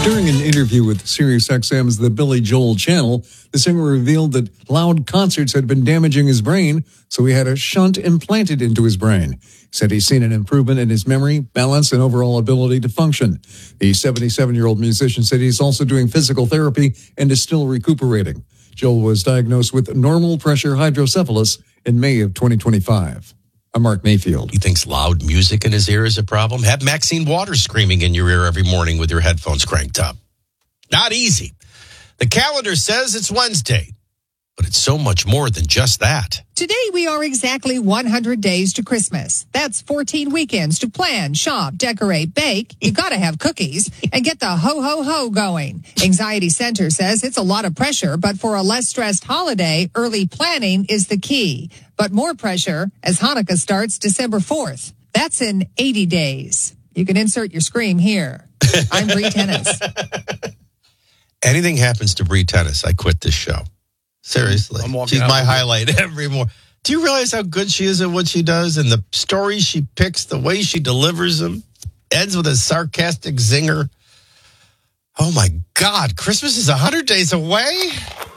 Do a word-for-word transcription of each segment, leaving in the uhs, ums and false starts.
During an interview with SiriusXM's The Billy Joel Channel, the singer revealed that loud concerts had been damaging his brain, so he had a shunt implanted into his brain. He said he's seen an improvement in his memory, balance, and overall ability to function. The seventy-seven-year-old musician said he's also doing physical therapy and is still recuperating. Joel was diagnosed with normal pressure hydrocephalus in May of twenty twenty-five. I'm Mark Mayfield. He thinks loud music in his ear is a problem. Have Maxine Waters screaming in your ear every morning with your headphones cranked up. Not easy. The calendar says it's Wednesday, but it's so much more than just that. Today we are exactly one hundred days to Christmas. That's fourteen weekends to plan, shop, decorate, bake. You gotta have cookies and get the ho-ho-ho going. Anxiety Center says it's a lot of pressure, but for a less stressed holiday, early planning is the key. But more pressure as Hanukkah starts December fourth. That's in eighty days. You can insert your scream here. I'm Bree Tennis. Anything happens to Bree Tennis, I quit this show. Seriously. She's my highlight every morning. Do you realize how good she is at what she does? And the stories she picks, the way she delivers them, ends with a sarcastic zinger. Oh, my God. Christmas is one hundred days away?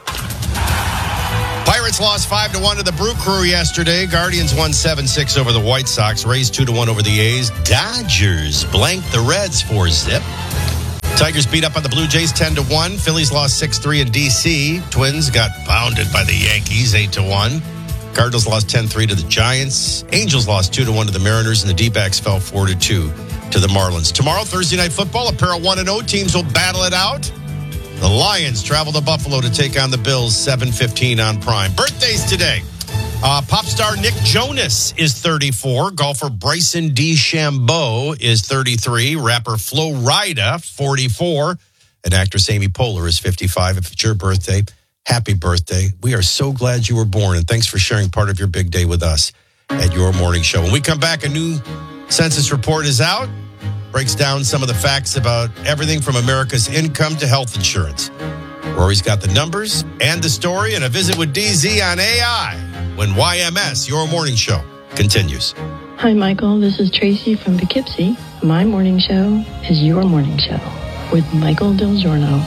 Pirates lost five to one to the Brew Crew yesterday. Guardians won seven six over the White Sox. Rays two to one over the A's. Dodgers blanked the Reds four zip. Tigers beat up on the Blue Jays ten to one. Phillies lost six three in D C. Twins got pounded by the Yankees eight to one. Cardinals lost ten three to the Giants. Angels lost two to one to the Mariners, and the D-backs fell four to two to the Marlins. Tomorrow, Thursday Night Football, a pair of one and oh teams will battle it out. The Lions travel to Buffalo to take on the Bills, seven fifteen on Prime. Birthdays today. Uh, pop star Nick Jonas is thirty-four. Golfer Bryson DeChambeau is thirty-three. Rapper Flo Rida, forty-four. And actress Amy Poehler is fifty-five. If it's your birthday, happy birthday. We are so glad you were born, and thanks for sharing part of your big day with us at Your Morning Show. When we come back, a new census report is out. Breaks down some of the facts about everything from America's income to health insurance. Rory's got the numbers and the story, and a visit with D Z on A I when Y M S, Your Morning Show, continues. Hi, Michael. This is Tracy from Poughkeepsie. My morning show is Your Morning Show with Michael Del Giorno.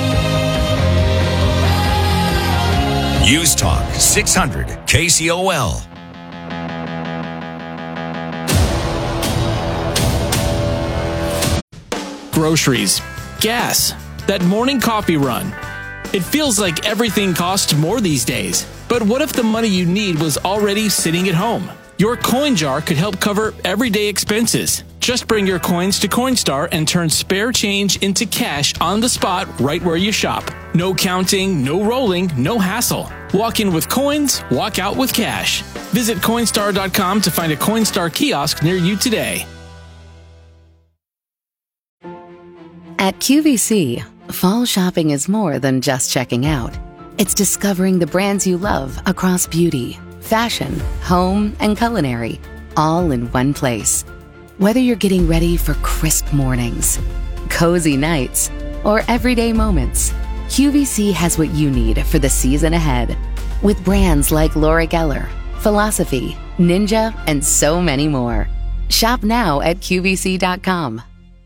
News Talk six hundred K C O L. Groceries, gas, that morning coffee run. It feels like everything costs more these days. But what if the money you need was already sitting at home? Your coin jar could help cover everyday expenses. Just bring your coins to Coinstar and turn spare change into cash on the spot right where you shop. No counting, no rolling, no hassle. Walk in with coins, walk out with cash. Visit Coinstar dot com to find a Coinstar kiosk near you today. At Q V C, fall shopping is more than just checking out. It's discovering the brands you love across beauty, fashion, home, and culinary, all in one place. Whether you're getting ready for crisp mornings, cozy nights, or everyday moments, Q V C has what you need for the season ahead. With brands like Laura Geller, Philosophy, Ninja, and so many more. Shop now at Q V C dot com.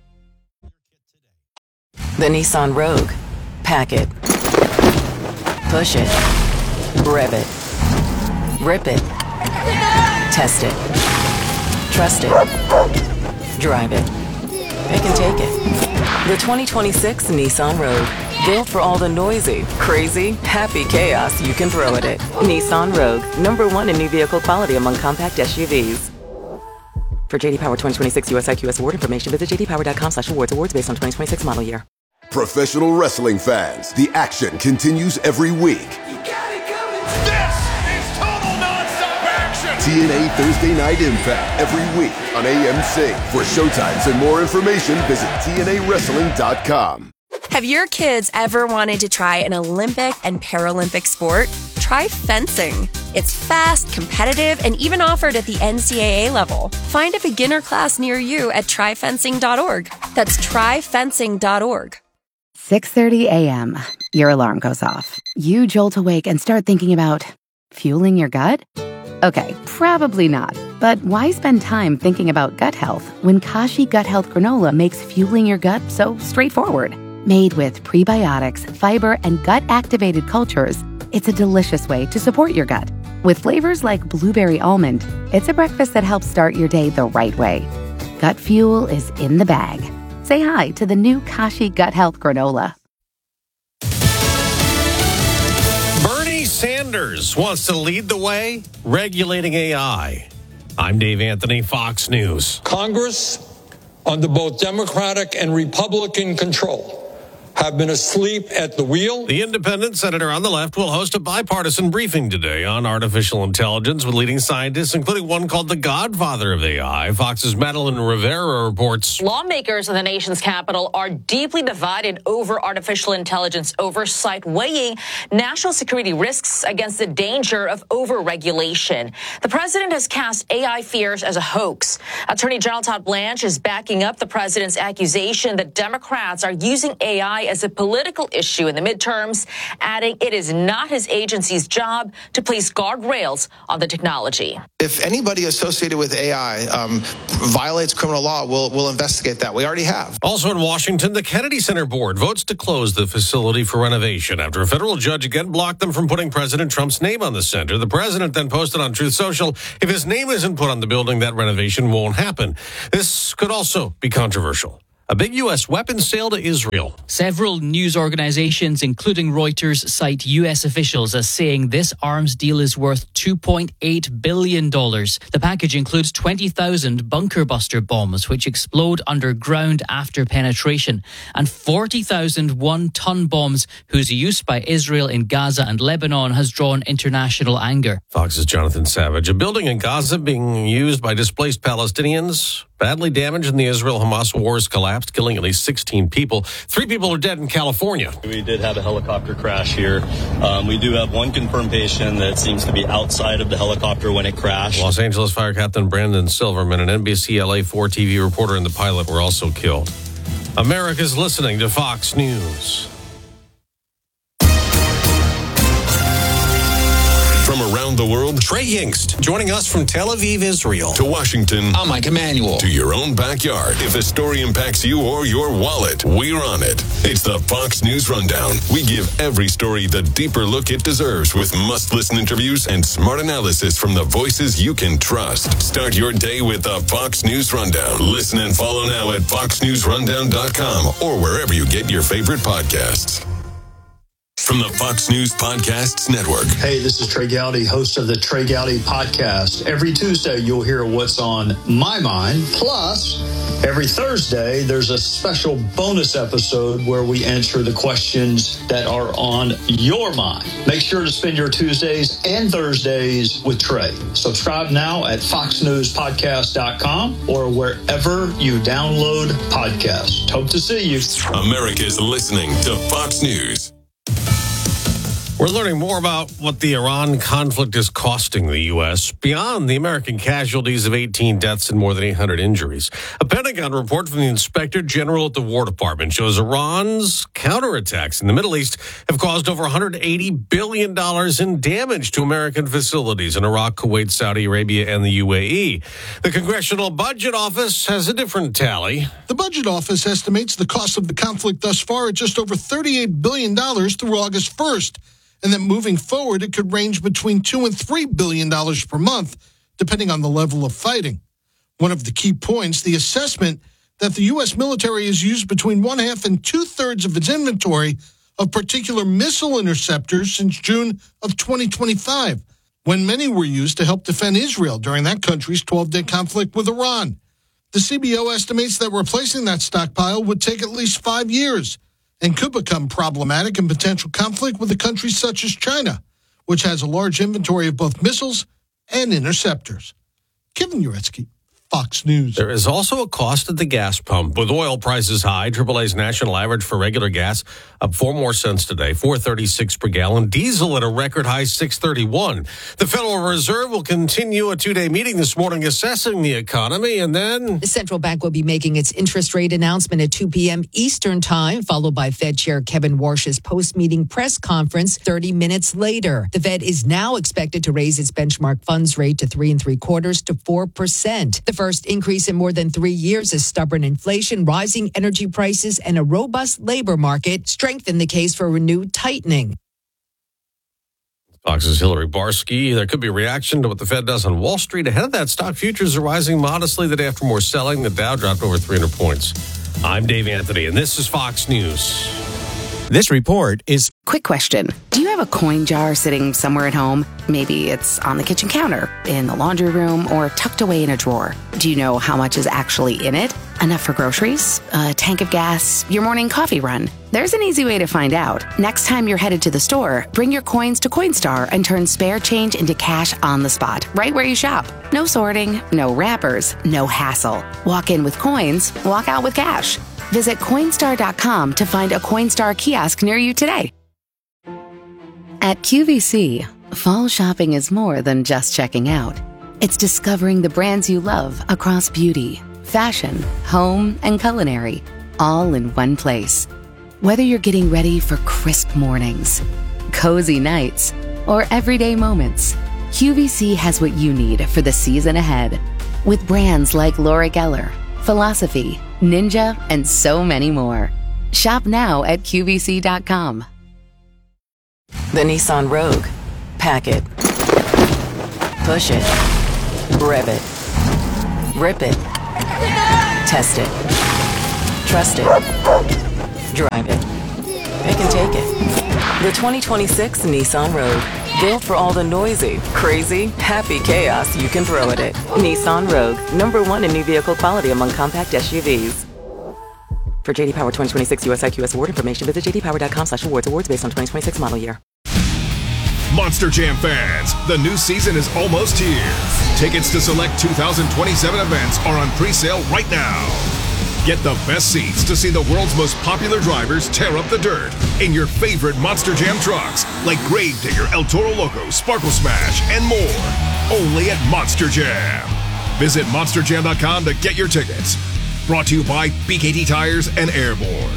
The Nissan Rogue. Pack it. Push it. Rev it. Rip it. Test it. Trust it. Drive it. It can take it. The twenty twenty-six Nissan Rogue. Built for all the noisy, crazy, happy chaos you can throw at it. Nissan Rogue. Number one in new vehicle quality among compact S U Vs. For J D Power twenty twenty-six U S I Q S award information, visit j d power dot com slash awards. Awards based on twenty twenty-six model year. Professional wrestling fans, the action continues every week. You got it coming. This is total nonstop action. T N A Thursday Night Impact every week on A M C. For showtimes and more information, visit T N A wrestling dot com. Have your kids ever wanted to try an Olympic and Paralympic sport? Try fencing. It's fast, competitive, and even offered at the N C double A level. Find a beginner class near you at try fencing dot org. That's try fencing dot org. six thirty a.m. Your alarm goes off. You jolt awake and start thinking about fueling your gut? Okay, probably not. But why spend time thinking about gut health when Kashi Gut Health Granola makes fueling your gut so straightforward? Made with prebiotics, fiber, and gut-activated cultures, it's a delicious way to support your gut. With flavors like blueberry almond, it's a breakfast that helps start your day the right way. Gut Fuel is in the bag. Say hi to the new Kashi Gut Health Granola. Bernie Sanders wants to lead the way regulating A I. I'm Dave Anthony, Fox News. Congress, under both Democratic and Republican control, have been asleep at the wheel. The independent senator on the left will host a bipartisan briefing today on artificial intelligence with leading scientists, including one called the godfather of A I. Fox's Madeline Rivera reports. Lawmakers in the nation's capital are deeply divided over artificial intelligence oversight, weighing national security risks against the danger of overregulation. The president has cast A I fears as a hoax. Attorney General Todd Blanche is backing up the president's accusation that Democrats are using A I as a political issue in the midterms, adding it is not his agency's job to place guardrails on the technology. If anybody associated with A I um, violates criminal law, we'll, we'll investigate that. We already have. Also in Washington, the Kennedy Center Board votes to close the facility for renovation after a federal judge again blocked them from putting President Trump's name on the center. The president then posted on Truth Social, if his name isn't put on the building, that renovation won't happen. This could also be controversial. A big U S weapons sale to Israel. Several news organizations, including Reuters, cite U S officials as saying this arms deal is worth two point eight billion dollars. The package includes twenty thousand bunker buster bombs, which explode underground after penetration, and forty thousand one-ton bombs, whose use by Israel in Gaza and Lebanon has drawn international anger. Fox's Jonathan Savage. A building in Gaza being used by displaced Palestinians, badly damaged in the Israel-Hamas wars, collapsed, killing at least sixteen people. Three people are dead in California. We did have a helicopter crash here. Um, we do have one confirmed patient that seems to be outside of the helicopter when it crashed. Los Angeles Fire Captain Brandon Silverman, an N B C L A four T V reporter, and the pilot were also killed. America's listening to Fox News. From around the world, Trey Yingst joining us from Tel Aviv, Israel. To Washington. I'm Mike Emanuel. To your own backyard. If a story impacts you or your wallet, we're on it. It's the Fox News Rundown. We give every story the deeper look it deserves with must-listen interviews and smart analysis from the voices you can trust. Start your day with the Fox News Rundown. Listen and follow now at fox news rundown dot com or wherever you get your favorite podcasts. From the Fox News Podcasts Network. Hey, this is Trey Gowdy, host of the Trey Gowdy Podcast. Every Tuesday, you'll hear what's on my mind. Plus, every Thursday, there's a special bonus episode where we answer the questions that are on your mind. Make sure to spend your Tuesdays and Thursdays with Trey. Subscribe now at fox news podcast dot com or wherever you download podcasts. Hope to see you. America's listening to Fox News. We're learning more about what the Iran conflict is costing the U S beyond the American casualties of eighteen deaths and more than eight hundred injuries. A Pentagon report from the Inspector General at the War Department shows Iran's counterattacks in the Middle East have caused over one hundred eighty billion dollars in damage to American facilities in Iraq, Kuwait, Saudi Arabia, and the U A E. The Congressional Budget Office has a different tally. The Budget Office estimates the cost of the conflict thus far at just over thirty-eight billion dollars through August first. And that moving forward, it could range between two and three billion dollars per month, depending on the level of fighting. One of the key points, the assessment that the U S military has used between one half and two thirds of its inventory of particular missile interceptors since June of twenty twenty-five, when many were used to help defend Israel during that country's twelve-day conflict with Iran. The C B O estimates that replacing that stockpile would take at least five years. And could become problematic in potential conflict with a country such as China, which has a large inventory of both missiles and interceptors. Kevin Uretsky, Fox News. There is also a cost at the gas pump. With oil prices high, triple A's national average for regular gas up four more cents today, four thirty-six per gallon. Diesel at a record high, six thirty-one. The Federal Reserve will continue a two-day meeting this morning assessing the economy, and then the central bank will be making its interest rate announcement at two p.m. Eastern time, followed by Fed Chair Kevin Warsh's post-meeting press conference thirty minutes later. The Fed is now expected to raise its benchmark funds rate to three and three quarters to four percent. The first increase in more than three years as stubborn inflation, rising energy prices, and a robust labor market strengthen the case for renewed tightening. Fox's Hillary Barsky. There could be a reaction to what the Fed does on Wall Street. Ahead of that, stock futures are rising modestly the day after more selling. The Dow dropped over three hundred points. I'm Dave Anthony, and this is Fox News. This report is... Quick question. Do you have a coin jar sitting somewhere at home? Maybe it's on the kitchen counter, in the laundry room, or tucked away in a drawer. Do you know how much is actually in it? Enough for groceries? A tank of gas? Your morning coffee run? There's an easy way to find out. Next time you're headed to the store, bring your coins to Coinstar and turn spare change into cash on the spot, right where you shop. No sorting, no wrappers, no hassle. Walk in with coins, walk out with cash. Visit Coinstar dot com to find a Coinstar kiosk near you today. At Q V C, fall shopping is more than just checking out. It's discovering the brands you love across beauty, fashion, home, and culinary, all in one place. Whether you're getting ready for crisp mornings, cozy nights, or everyday moments, Q V C has what you need for the season ahead. With brands like Laura Geller, Philosophy, Ninja, and so many more. Shop now at Q V C dot com. The Nissan Rogue. Pack it. Push it. Rev it. Rip it. Test it. Trust it. Drive it. They can take it. The twenty twenty-six Nissan Rogue. Built for all the noisy, crazy, happy chaos you can throw at it. Nissan Rogue. Number one in new vehicle quality among compact S U Vs. For J D Power twenty twenty-six U S I Q S award information, visit j d power dot com slash awards. Awards based on twenty twenty-six model year. Monster Jam fans, the new season is almost here. Tickets to select two thousand twenty-seven events are on pre-sale right now. Get the best seats to see the world's most popular drivers tear up the dirt in your favorite Monster Jam trucks, like Gravedigger, El Toro Loco, Sparkle Smash, and more. Only at Monster Jam. Visit monster jam dot com to get your tickets. Brought to you by B K T Tires and Airborne.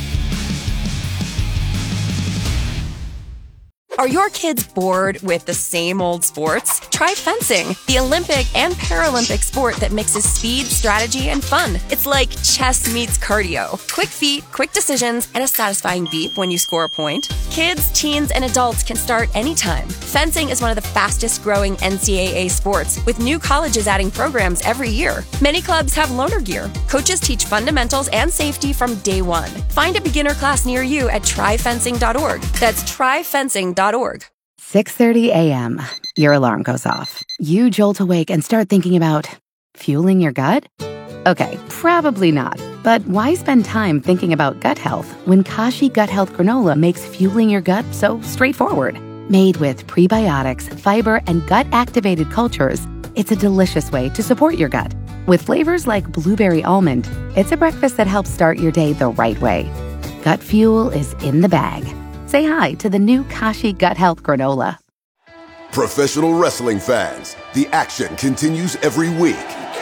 Are your kids bored with the same old sports? Try fencing, the Olympic and Paralympic sport that mixes speed, strategy, and fun. It's like chess meets cardio. Quick feet, quick decisions, and a satisfying beep when you score a point. Kids, teens, and adults can start anytime. Fencing is one of the fastest growing N C double A sports, with new colleges adding programs every year. Many clubs have loaner gear. Coaches teach fundamentals and safety from day one. Find a beginner class near you at try fencing dot org. That's try fencing dot org. six thirty a.m. Your alarm goes off. You jolt awake and start thinking about fueling your gut? Okay, probably not. But why spend time thinking about gut health when Kashi Gut Health Granola makes fueling your gut so straightforward? Made with prebiotics, fiber, and gut-activated cultures, it's a delicious way to support your gut. With flavors like blueberry almond, it's a breakfast that helps start your day the right way. Gut fuel is in the bag. Say hi to the new Kashi Gut Health Granola. Professional wrestling fans, the action continues every week.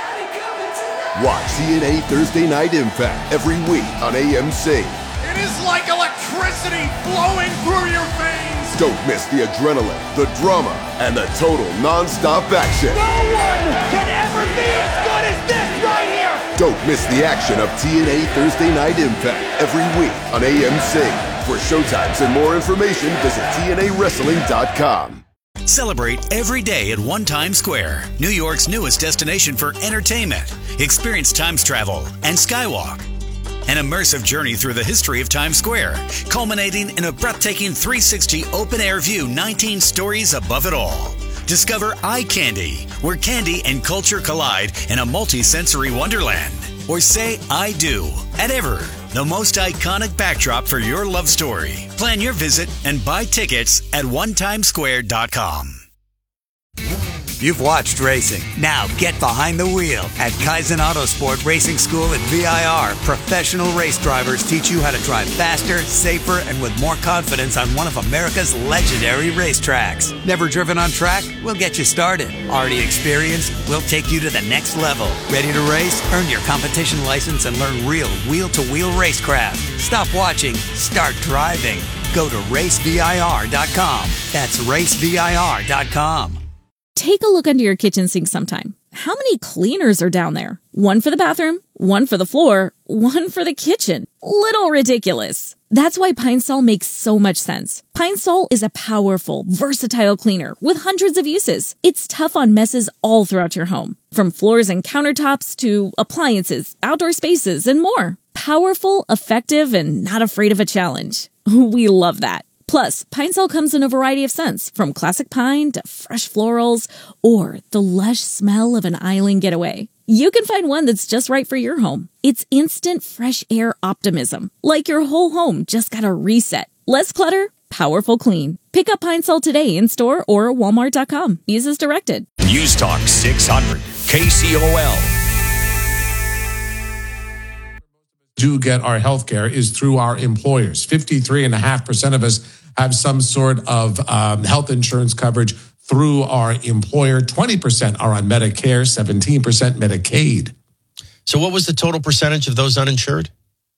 Watch T N A Thursday Night Impact every week on A M C. It is like electricity flowing through your veins. Don't miss the adrenaline, the drama, and the total non-stop action. No one can ever be as good as this right here. Don't miss the action of T N A Thursday Night Impact every week on A M C. For showtimes and more information, visit T N A wrestling dot com. Celebrate every day at One Times Square, New York's newest destination for entertainment. Experience Times travel and Skywalk. An immersive journey through the history of Times Square, culminating in a breathtaking three sixty open-air view nineteen stories above it all. Discover Eye Candy, where candy and culture collide in a multi-sensory wonderland. Or say I do at Ever, the most iconic backdrop for your love story. Plan your visit and buy tickets at one times square dot com. You've watched racing. Now get behind the wheel. At Kaizen Autosport Racing School at V I R, professional race drivers teach you how to drive faster, safer, and with more confidence on one of America's legendary racetracks. Never driven on track? We'll get you started. Already experienced? We'll take you to the next level. Ready to race? Earn your competition license and learn real wheel-to-wheel racecraft. Stop watching. Start driving. Go to race V I R dot com. That's race V I R dot com. Take a look under your kitchen sink sometime. how many cleaners are down there? One for the bathroom, one for the floor, one for the kitchen. Little ridiculous. That's why Pine Sol makes so much sense. Pine Sol is a powerful, versatile cleaner with hundreds of uses. It's tough on messes all throughout your home, from floors and countertops to appliances, outdoor spaces, and more. Powerful, effective, and not afraid of a challenge. We love that. Plus, Pine Sol comes in a variety of scents, from classic pine to fresh florals, or the lush smell of an island getaway. You can find one that's just right for your home. It's instant fresh air optimism, like your whole home just got a reset. Less clutter, powerful clean. Pick up Pine Sol today in store or walmart dot com. Use as directed. News Talk six hundred, K C O L. Do get our health care is through our employers. fifty-three point five percent of us have some sort of um, health insurance coverage through our employer. twenty percent are on Medicare, seventeen percent Medicaid. So what was the total percentage of those uninsured?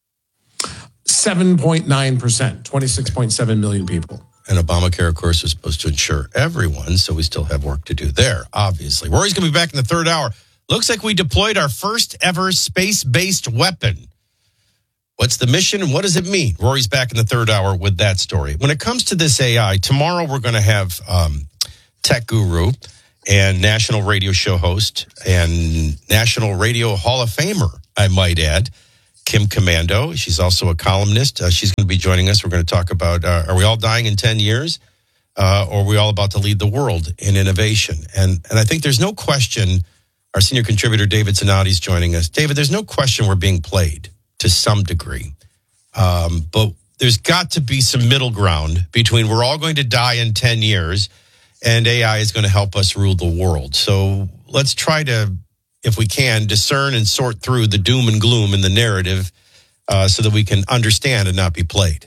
seven point nine percent, twenty-six point seven million people. And Obamacare, of course, is supposed to insure everyone, so we still have work to do there, obviously. Rory's going to be back in the third hour. Looks like we deployed our first ever space-based weapon. What's the mission and what does it mean? Rory's back in the third hour with that story. When it comes to this A I, tomorrow we're going to have um, tech guru and national radio show host and National Radio Hall of Famer, I might add, Kim Komando. She's also a columnist. Uh, she's going to be joining us. We're going to talk about, uh, are we all dying in ten years? Uh, or are we all about to lead the world in innovation? And, and I think there's no question, our senior contributor, David Zanotti, is joining us. David, there's no question we're being played to some degree. Um, but there's got to be some middle ground between we're all going to die in ten years and A I is going to help us rule the world. So let's try to, if we can, discern and sort through the doom and gloom in the narrative uh, so that we can understand and not be played.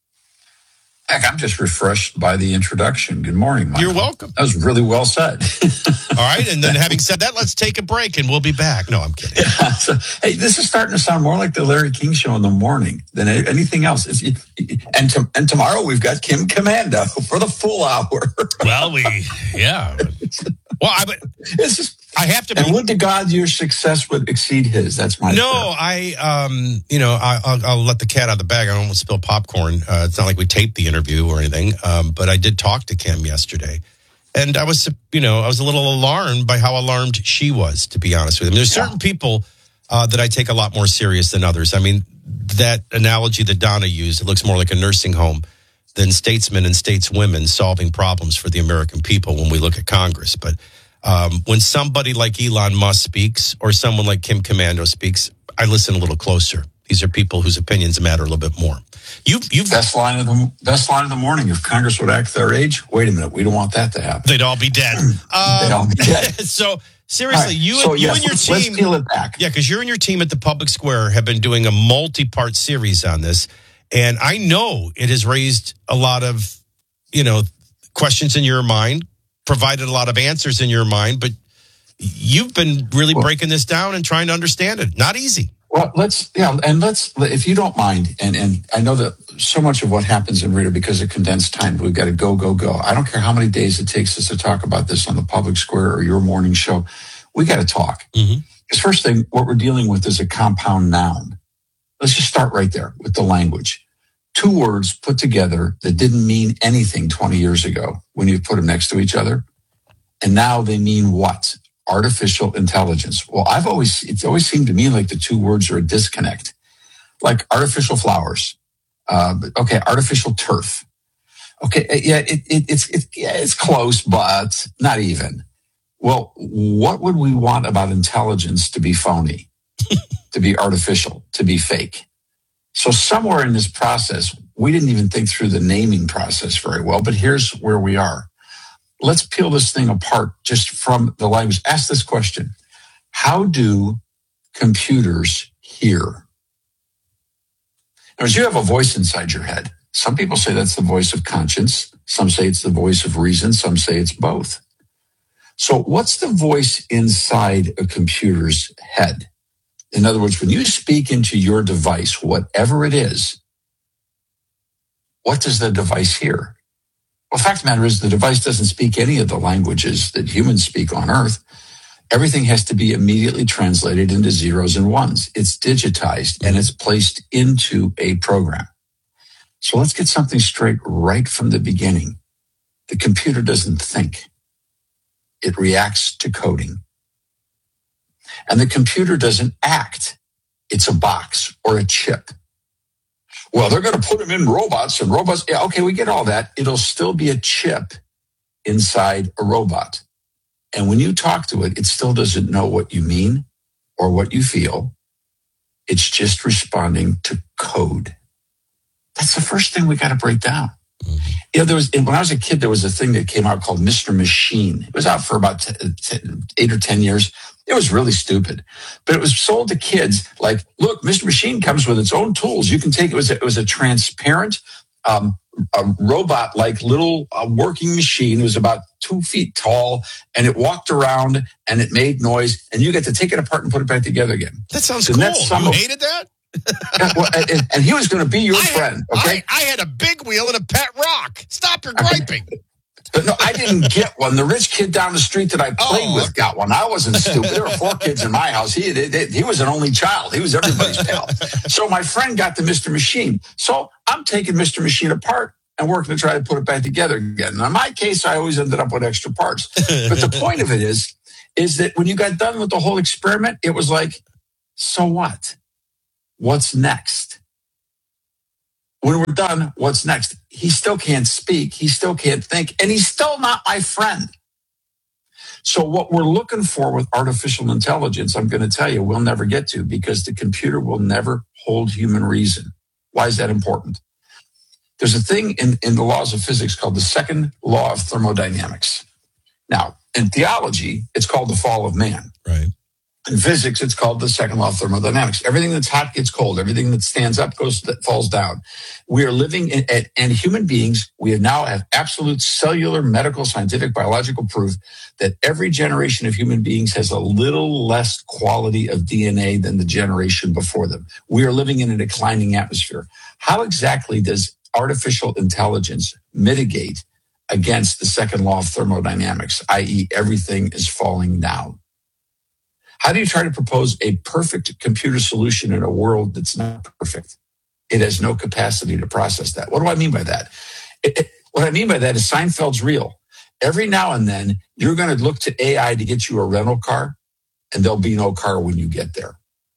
Heck, I'm just refreshed by the introduction. Good morning, Michael. You're welcome. That was really well said. All right, and then having said that, let's take a break and we'll be back. No, I'm kidding. Yeah, so, hey, this is starting to sound more like the Larry King Show in the morning than anything else. It's, and to, and tomorrow we've got Kim Komando for the full hour. Well, we, yeah. Well, I, but it's just, I have to. And be, would to God your success would exceed his. That's my. No, prayer. I, um, you know, I, I'll, I'll let the cat out of the bag. I don't want to spill popcorn. Uh, it's not like we taped the interview or anything. Um, but I did talk to Kim yesterday, and I was, you know, I was a little alarmed by how alarmed she was. To be honest with you, there's yeah. certain people uh, that I take a lot more serious than others. I mean, that analogy that Donna used, it looks more like a nursing home than statesmen and stateswomen solving problems for the American people when we look at Congress, but. Um, when somebody like Elon Musk speaks or someone like Kim Komando speaks, I listen a little closer. These are people whose opinions matter a little bit more. You've, you've best line of the best line of the morning. If Congress would act their age, wait a minute, we don't want that to happen. They'd all be dead. um, They'd all be dead. So seriously, right. you, so, and, you yes, and your let's, team. Let's peel it back. Yeah, because you and your team at the Public Square have been doing a multi-part series on this, and I know it has raised a lot of, you know, questions in your mind. Provided a lot of answers in your mind, but you've been really well, breaking this down and trying to understand it. Not easy. Well, let's, yeah, and let's, if you don't mind, and, and I know that so much of what happens in Rita, because of condensed time, we've got to go, go, go. I don't care how many days it takes us to talk about this on the Public Square or your morning show. We got to talk. Mm-hmm. Because first thing, what we're dealing with is a compound noun. Let's just start right there with the language. Two words put together that didn't mean anything twenty years ago when you put them next to each other. And now they mean what? Artificial intelligence. Well, I've always, it's always seemed to me like the two words are a disconnect. Like artificial flowers. Uh, okay, artificial turf. Okay, yeah, it, it, it's, it, yeah, it's close, but not even. Well, what would we want about intelligence to be phony, to be artificial, to be fake? So somewhere in this process, we didn't even think through the naming process very well, but here's where we are. Let's peel this thing apart just from the language. Ask this question. How do computers hear? As you have a voice inside your head. Some people say that's the voice of conscience. Some say it's the voice of reason. Some say it's both. So what's the voice inside a computer's head? In other words, when you speak into your device, whatever it is, what does the device hear? Well, the fact of the matter is the device doesn't speak any of the languages that humans speak on Earth. Everything has to be immediately translated into zeros and ones. It's digitized and it's placed into a program. So let's get something straight right from the beginning. The computer doesn't think. It reacts to coding. And the computer doesn't act. It's a box or a chip. Well, they're going to put them in robots and robots. Yeah, okay, we get all that. It'll still be a chip inside a robot. And when you talk to it, it still doesn't know what you mean or what you feel. It's just responding to code. That's the first thing we got to break down. Mm-hmm. You know, there was, when I was a kid, there was a thing that came out called Mister Machine. It was out for about t- t- eight or ten years. It was really stupid, but it was sold to kids like, look, Mister Machine comes with its own tools. You can take, it was a, it was a transparent, um, a robot-like little uh, working machine. It was about two feet tall, and it walked around, and it made noise, and you get to take it apart and put it back together again. That sounds and cool. That's some you of, hated that? yeah, well, and, and he was going to be your I friend, had, okay? I, I had a big wheel and a pet rock. Stop your griping. But no, I didn't get one. The rich kid down the street that I played oh, with okay. got one. I wasn't stupid. There were four kids in my house. He, they, he was an only child. He was everybody's pal. So my friend got the Mister Machine. So I'm taking Mister Machine apart and working to try to put it back together again. Now, in my case, I always ended up with extra parts. But the point of it is, is that when you got done with the whole experiment, it was like, so what? What's next? When we're done, what's next? He still can't speak. He still can't think. And he's still not my friend. So what we're looking for with artificial intelligence, I'm going to tell you, we'll never get to because the computer will never hold human reason. Why is that important? There's a thing in, in the laws of physics called the second law of thermodynamics. Now, in theology, it's called the fall of man. Right. In physics, it's called the second law of thermodynamics. Everything that's hot gets cold. Everything that stands up goes falls down. We are living in, and human beings, we now have absolute cellular, medical, scientific, biological proof that every generation of human beings has a little less quality of D N A than the generation before them. We are living in a declining atmosphere. How exactly does artificial intelligence mitigate against the second law of thermodynamics, that is everything is falling down? How do you try to propose a perfect computer solution in a world that's not perfect? It has no capacity to process that. What do I mean by that? It, it, what I mean by that is Seinfeld's real. Every now and then, you're going to look to A I to get you a rental car, and there'll be no car when you get there.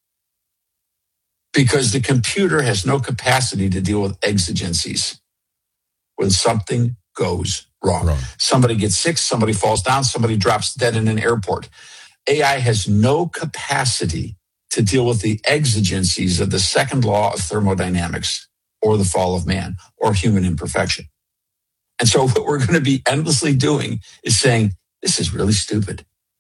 Because the computer has no capacity to deal with exigencies. When something goes wrong. wrong. Somebody gets sick, somebody falls down, somebody drops dead in an airport. A I has no capacity to deal with the exigencies of the second law of thermodynamics or the fall of man or human imperfection. And so what we're going to be endlessly doing is saying, this is really stupid.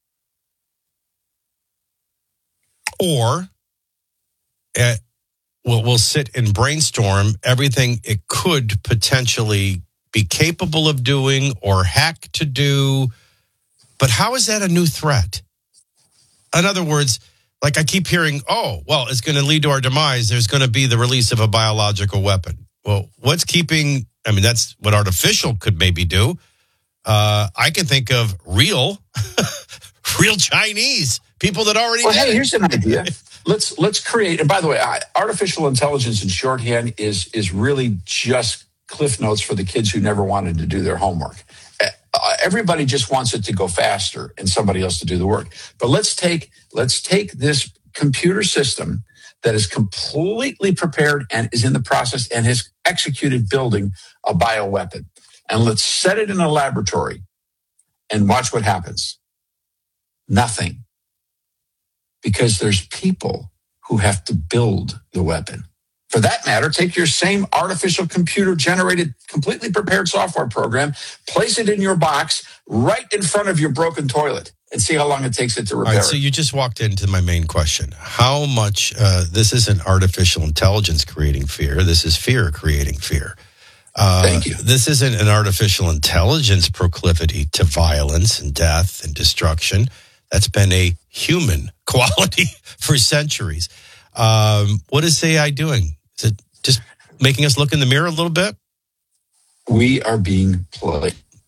Or uh, we'll, we'll sit and brainstorm everything it could potentially be capable of doing or hack to do. But how is that a new threat? In other words, like I keep hearing, oh, well, it's going to lead to our demise. There's going to be the release of a biological weapon. Well, what's keeping, I mean, that's what artificial could maybe do. Uh, I can think of real, real Chinese, people that already well, did hey, it. Here's an idea. Let's let's create, and by the way, artificial intelligence in shorthand is is really just Cliff Notes for the kids who never wanted to do their homework. Uh, everybody just wants it to go faster and somebody else to do the work. But let's take let's take this computer system that is completely prepared and is in the process and has executed building a bioweapon. And let's set it in a laboratory and watch what happens. Nothing. Because there's people who have to build the weapon. For that matter, take your same artificial computer-generated, completely prepared software program, place it in your box right in front of your broken toilet, and see how long it takes it to repair All right, so it. you just walked into my main question. How much, uh, this isn't artificial intelligence creating fear. This is fear creating fear. Uh, Thank you. This isn't an artificial intelligence proclivity to violence and death and destruction. That's been a human quality for centuries. Um, what is A I doing? Is it just making us look in the mirror a little bit? We are being played.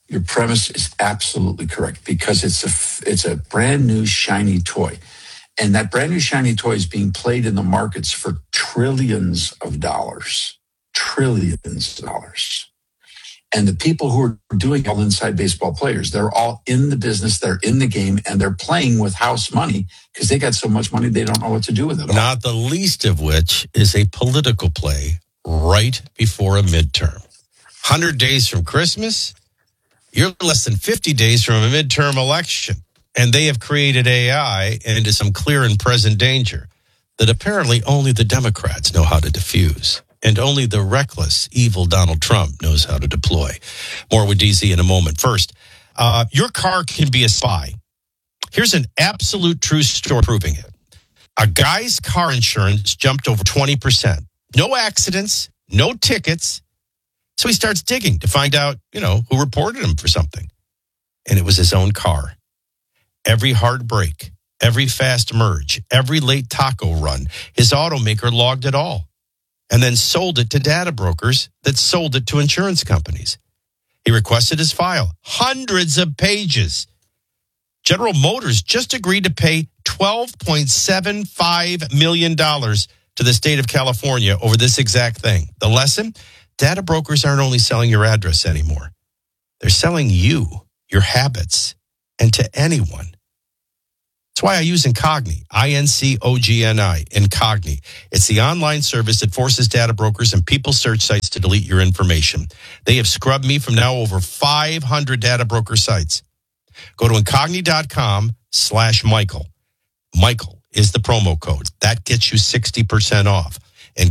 Your premise is absolutely correct because it's a, it's a brand new shiny toy. And that brand new shiny toy is being played in the markets for trillions of dollars, trillions of dollars. And the people who are doing it, all inside baseball players, they're all in the business, they're in the game, and they're playing with house money because they got so much money they don't know what to do with it all. Not the least of which is a political play right before a midterm. one hundred days from Christmas, you're less than fifty days from a midterm election. And they have created A I into some clear and present danger that apparently only the Democrats know how to diffuse. And only the reckless, evil Donald Trump knows how to deploy. More with D Z in a moment. First, uh, your car can be a spy. Here's an absolute true story proving it. A guy's car insurance jumped over twenty percent. No accidents, no tickets. So he starts digging to find out, you know, who reported him for something. And it was his own car. Every hard break, every fast merge, every late taco run, his automaker logged it all. And then sold it to data brokers that sold it to insurance companies. He requested his file, hundreds of pages. General Motors just agreed to pay twelve point seven five million dollars to the state of California over this exact thing. The lesson? Data brokers aren't only selling your address anymore. They're selling you, your habits, and to anyone. That's why I use Incogni, I N C O G N I, Incogni. It's the online service that forces data brokers and people search sites to delete your information. They have scrubbed me from now over five hundred data broker sites. Go to Incogni.com slash Michael. Michael is the promo code. That gets you sixty percent off.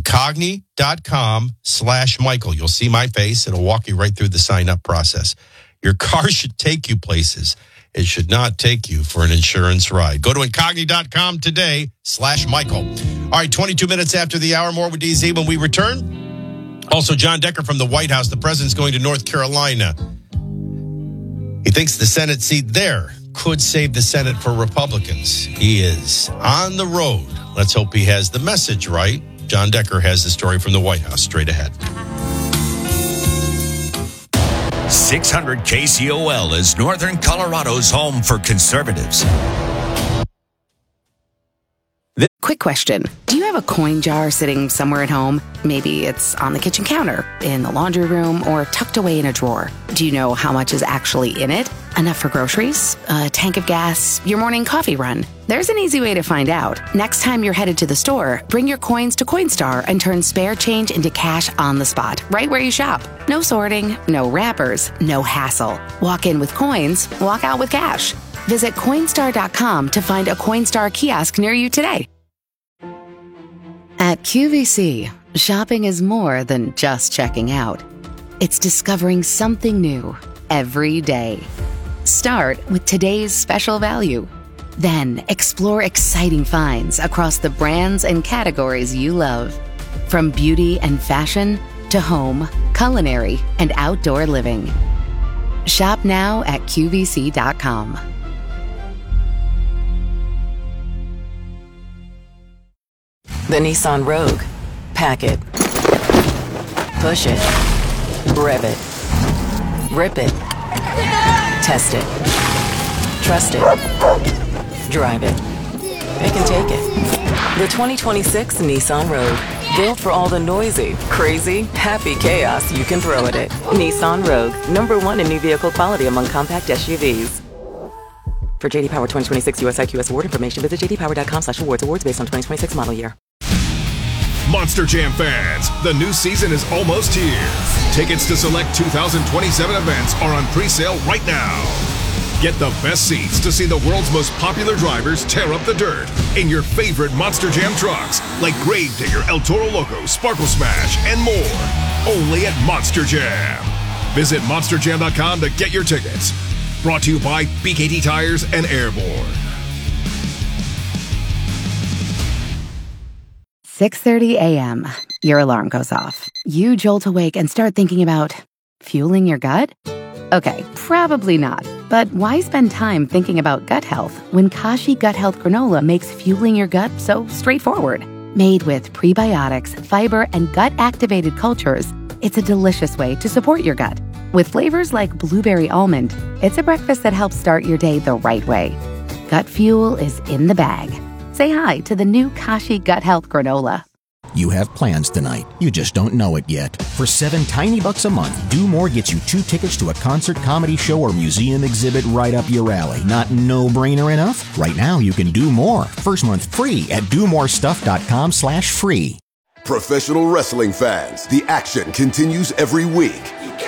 Incogni.com slash Michael. You'll see my face. It'll walk you right through the sign-up process. Your car should take you places. It should not take you for an insurance ride. Go to Incogni dot com today, slash Michael. All right, twenty-two minutes after the hour, more with D Z when we return. Also, John Decker from the White House. The president's going to North Carolina. He thinks the Senate seat there could save the Senate for Republicans. He is on the road. Let's hope he has the message right. John Decker has the story from the White House straight ahead. six hundred K C O L is Northern Colorado's home for conservatives. Quick question. Do you have a coin jar sitting somewhere at home? Maybe it's on the kitchen counter, in the laundry room, or tucked away in a drawer. Do you know how much is actually in it? Enough for groceries, a tank of gas, your morning coffee run? There's an easy way to find out. Next time you're headed to the store, bring your coins to Coinstar and turn spare change into cash on the spot, right where you shop. No sorting, no wrappers, no hassle. Walk in with coins, walk out with cash. Visit Coinstar dot com to find a Coinstar kiosk near you today. At Q V C, shopping is more than just checking out. It's discovering something new every day. Start with today's special value. Then explore exciting finds across the brands and categories you love. From beauty and fashion to home, culinary, and outdoor living. Shop now at Q V C dot com. The Nissan Rogue. Pack it. Push it. Rev it. Rip it. Test it. Trust it. Drive it. Pick and take it. The twenty twenty-six Nissan Rogue. Built for all the noisy, crazy, happy chaos you can throw at it. Nissan Rogue. Number one in new vehicle quality among compact S U Vs. For J D Power twenty twenty-six U S I Q S award information, visit j d power dot com slash awards. Awards based on twenty twenty-six model year. Monster Jam fans, the new season is almost here. Tickets to select two thousand twenty-seven events are on pre-sale right now. Get the best seats to see the world's most popular drivers tear up the dirt in your favorite Monster Jam trucks, like Gravedigger, El Toro Loco, Sparkle Smash, and more. Only at Monster Jam. Visit monster jam dot com to get your tickets. Brought to you by B K T Tires and Airborne. six thirty a.m. Your alarm goes off. You jolt awake and start thinking about fueling your gut? Okay, probably not. But why spend time thinking about gut health when Kashi Gut Health Granola makes fueling your gut so straightforward? Made with prebiotics, fiber, and gut-activated cultures, it's a delicious way to support your gut. With flavors like blueberry almond, it's a breakfast that helps start your day the right way. Gut Fuel is in the bag. Say hi to the new Kashi Gut Health Granola. You have plans tonight. You just don't know it yet. For seven tiny bucks a month, Do More gets you two tickets to a concert, comedy show, or museum exhibit right up your alley. Not no-brainer enough? Right now, you can do more. First month free at do more stuff dot com slash free. Professional wrestling fans, the action continues every week.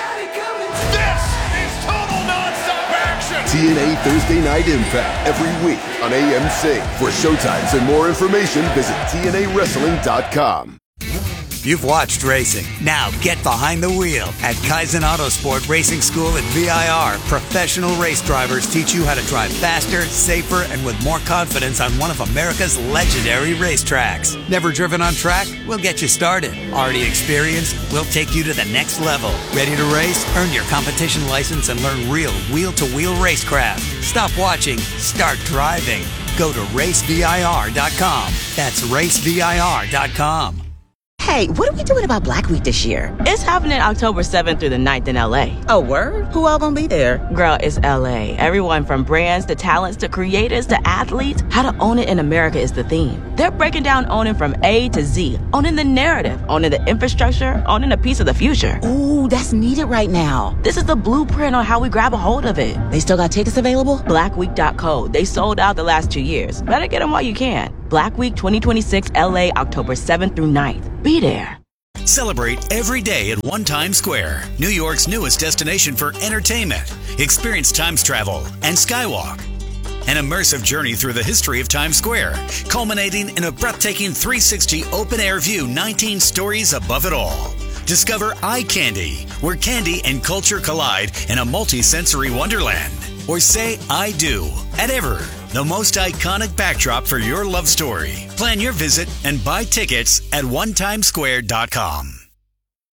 This is total nonstop action. T N A Thursday Night Impact every week on A M C. For showtimes and more information, visit T N A wrestling dot com. You've watched racing. Now get behind the wheel. At Kaizen Autosport Racing School at V I R, professional race drivers teach you how to drive faster, safer, and with more confidence on one of America's legendary racetracks. Never driven on track? We'll get you started. Already experienced? We'll take you to the next level. Ready to race? Earn your competition license and learn real wheel-to-wheel racecraft. Stop watching. Start driving. Go to race V I R dot com. That's race V I R dot com. Hey, what are we doing about Black Week this year? It's happening October seventh through the ninth in L A. Oh, word? Who all gonna be there? Girl, it's L A. Everyone from brands to talents to creators to athletes. How to own it in America is the theme. They're breaking down owning from A to Z. Owning the narrative, owning the infrastructure, owning a piece of the future. Ooh, that's needed right now. This is the blueprint on how we grab a hold of it. They still got tickets available? black week dot co. They sold out the last two years. Better get them while you can. Black Week twenty twenty-six L A, October seventh through ninth. Be there. Celebrate every day at One Times Square, New York's newest destination for entertainment. Experience Times travel and Skywalk. An immersive journey through the history of Times Square, culminating in a breathtaking three sixty open-air view, nineteen stories above it all. Discover Eye Candy, where candy and culture collide in a multi-sensory wonderland. Or say I do at Ever, the most iconic backdrop for your love story. Plan your visit and buy tickets at one times square dot com.